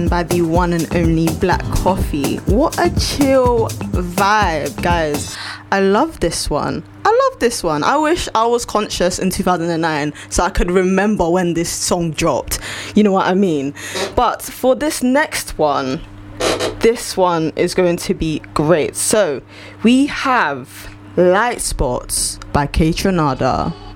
by the one and only Black Coffee. What a chill vibe, guys. I love this one. I wish I was conscious in 2009 so I could remember when this song dropped. You know what I mean? But for this next one, this one is going to be great. So we have Light Spots by Kate Renada.